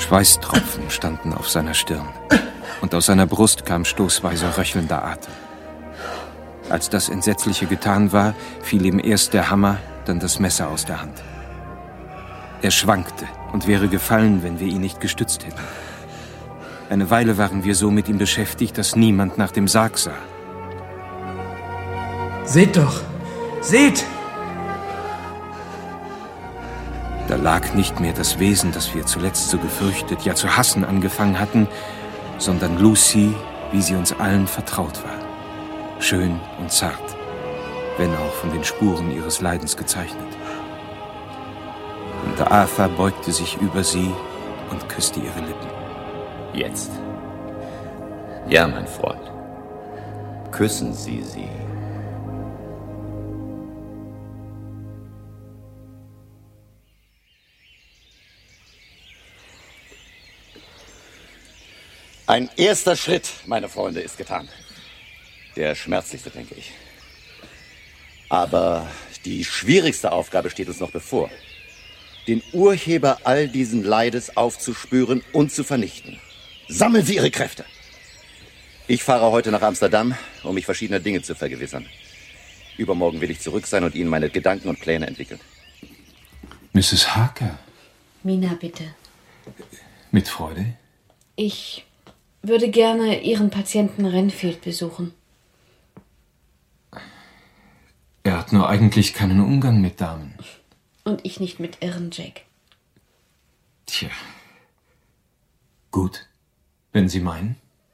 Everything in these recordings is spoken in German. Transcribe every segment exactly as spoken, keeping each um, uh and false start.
Schweißtropfen standen auf seiner Stirn, und aus seiner Brust kam stoßweise röchelnder Atem. Als das Entsetzliche getan war, fiel ihm erst der Hammer, dann das Messer aus der Hand. Er schwankte und wäre gefallen, wenn wir ihn nicht gestützt hätten. Eine Weile waren wir so mit ihm beschäftigt, dass niemand nach dem Sarg sah. Seht doch! Seht! Da lag nicht mehr das Wesen, das wir zuletzt so gefürchtet, ja zu hassen angefangen hatten, sondern Lucy, wie sie uns allen vertraut war. Schön und zart, wenn auch von den Spuren ihres Leidens gezeichnet. Und Arthur beugte sich über sie und küsste ihre Lippen. Jetzt. Ja, mein Freund. Küssen Sie sie. Ein erster Schritt, meine Freunde, ist getan. Der schmerzlichste, denke ich. Aber die schwierigste Aufgabe steht uns noch bevor. Den Urheber all diesen Leides aufzuspüren und zu vernichten. Sammeln Sie Ihre Kräfte. Ich fahre heute nach Amsterdam, um mich verschiedener Dinge zu vergewissern. Übermorgen will ich zurück sein und Ihnen meine Gedanken und Pläne entwickeln. Misses Harker. Mina, bitte. Mit Freude. Ich würde gerne Ihren Patienten Renfield besuchen. Er hat nur eigentlich keinen Umgang mit Damen. Und ich nicht mit Irren, Jack. Tja. Gut, wenn Sie meinen.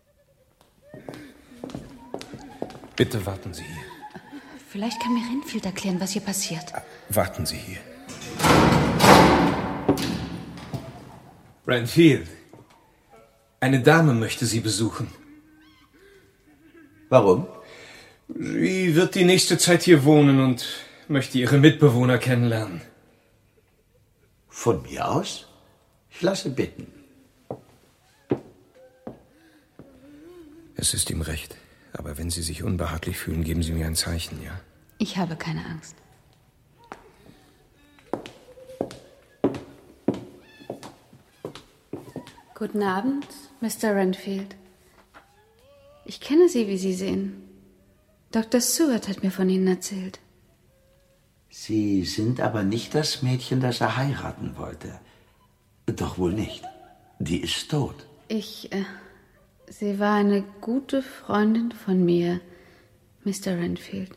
Bitte warten Sie hier. Vielleicht kann mir Renfield erklären, was hier passiert. Warten Sie hier. Renfield. Eine Dame möchte Sie besuchen. Warum? Sie wird die nächste Zeit hier wohnen und möchte ihre Mitbewohner kennenlernen. Von mir aus? Ich lasse bitten. Es ist ihm recht. Aber wenn Sie sich unbehaglich fühlen, geben Sie mir ein Zeichen, ja? Ich habe keine Angst. Guten Abend, Mister Renfield. Ich kenne Sie, wie Sie sehen. Doktor Seward hat mir von Ihnen erzählt. Sie sind aber nicht das Mädchen, das er heiraten wollte. Doch wohl nicht. Die ist tot. Ich, äh, sie war eine gute Freundin von mir, Mister Renfield.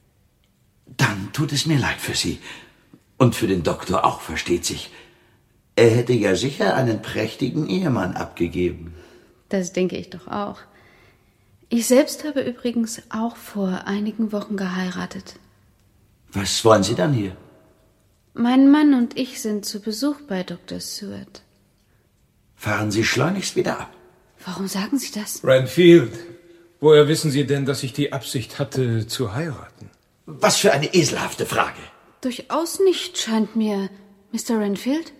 Dann tut es mir leid für Sie. Und für den Doktor auch, versteht sich. Er hätte ja sicher einen prächtigen Ehemann abgegeben. Das denke ich doch auch. Ich selbst habe übrigens auch vor einigen Wochen geheiratet. Was wollen Sie dann hier? Mein Mann und ich sind zu Besuch bei Doktor Seward. Fahren Sie schleunigst wieder ab. Warum sagen Sie das? Renfield, woher wissen Sie denn, dass ich die Absicht hatte, zu heiraten? Was für eine eselhafte Frage. Durchaus nicht, scheint mir, Mister Renfield.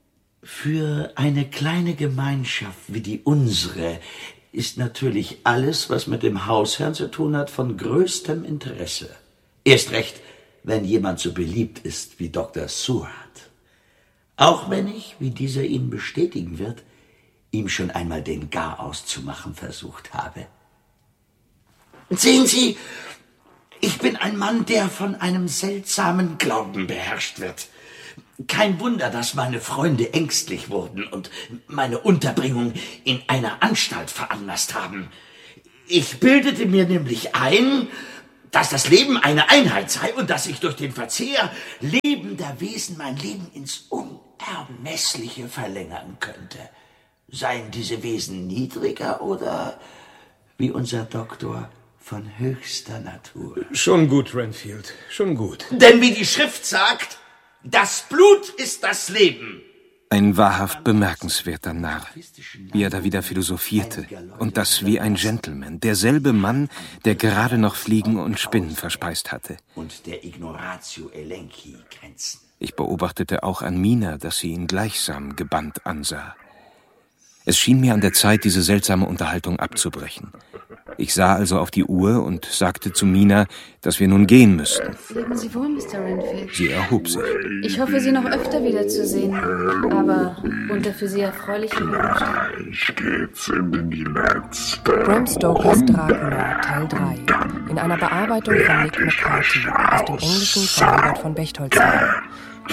Für eine kleine Gemeinschaft wie die unsere ist natürlich alles, was mit dem Hausherrn zu tun hat, von größtem Interesse. Erst recht, wenn jemand so beliebt ist wie Doktor Seward. Auch wenn ich, wie dieser Ihnen bestätigen wird, ihm schon einmal den Garaus zu machen versucht habe. Sehen Sie, ich bin ein Mann, der von einem seltsamen Glauben beherrscht wird. Kein Wunder, dass meine Freunde ängstlich wurden und meine Unterbringung in einer Anstalt veranlasst haben. Ich bildete mir nämlich ein, dass das Leben eine Einheit sei und dass ich durch den Verzehr lebender Wesen mein Leben ins Unermessliche verlängern könnte. Seien diese Wesen niedriger oder, wie unser Doktor, von höchster Natur. Schon gut, Renfield, schon gut. Denn wie die Schrift sagt, das Blut ist das Leben. Ein wahrhaft bemerkenswerter Narr, wie er da wieder philosophierte. Und das wie ein Gentleman, derselbe Mann, der gerade noch Fliegen und Spinnen verspeist hatte. Und der Ignoratio Elenchi Grenzen. Ich beobachtete auch an Mina, dass sie ihn gleichsam gebannt ansah. Es schien mir an der Zeit, diese seltsame Unterhaltung abzubrechen. Ich sah also auf die Uhr und sagte zu Mina, dass wir nun gehen müssten. Leben Sie wohl, Mister Renfield. Sie erhob sich. Ich hoffe, Sie noch öfter wiederzusehen, aber unter für Sie erfreulichen Umständen. Gleich geht's in die letzte. Bram Stokers Dracula, Teil drei. In einer Bearbeitung von Nick McCarthy aus dem Englischen von Robert von Bechtolzheim.